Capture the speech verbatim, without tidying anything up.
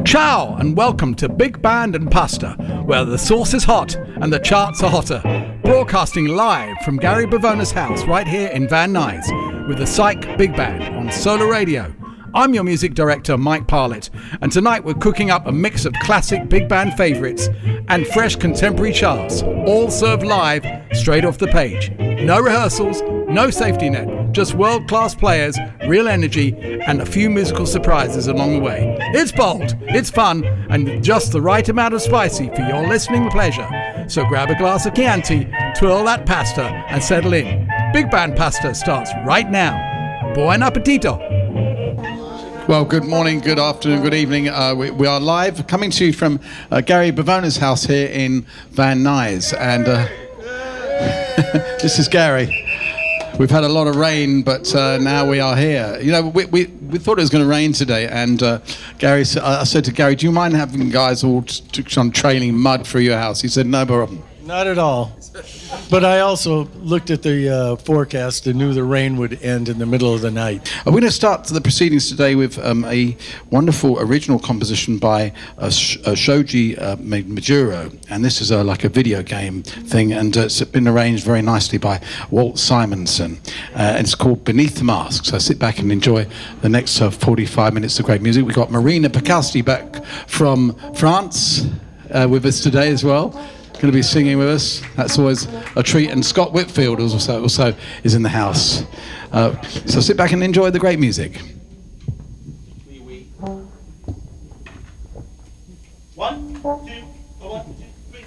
Ciao and welcome to Big Band and Pasta, where the sauce is hot and the charts are hotter. Broadcasting live from Gary Bavona's house right here in Van Nuys with the Psych Big Band on Solar Radio. I'm your music director, Mike Parlett, and tonight we're cooking up a mix of classic big band favourites and fresh contemporary charts, all served live straight off the page. No rehearsals, no safety net, just world-class players, real energy, and a few musical surprises along the way. It's bold, it's fun, and just the right amount of spicy for your listening pleasure. So grab a glass of Chianti, twirl that pasta, and settle in. Big Band Pasta starts right now. Buon appetito! Well, good morning, good afternoon, good evening. Uh, we, we are live, coming to you from uh, Gary Bavona's house here in Van Nuys. And uh, this is Gary. We've had a lot of rain, but uh, now we are here. You know, we we, we thought it was going to rain today, and uh, Gary, I said to Gary, do you mind having guys all t- t- on trailing mud through your house? He said, no problem. Not at all. But I also looked at the uh, forecast and knew the rain would end in the middle of the night. We're going to start the proceedings today with um, a wonderful original composition by uh, Sh- uh, Shoji uh, Majuro, and this is uh, like a video game thing, and uh, it's been arranged very nicely by Walt Simonson, uh, and it's called Beneath the Mask. So sit back and enjoy the next uh, forty-five minutes of great music. We've got Marina Pekowski back from France uh, with us today as well. Going to be singing with us. That's always a treat. And Scott Whitfield also, also is in the house. Uh, so sit back and enjoy the great music.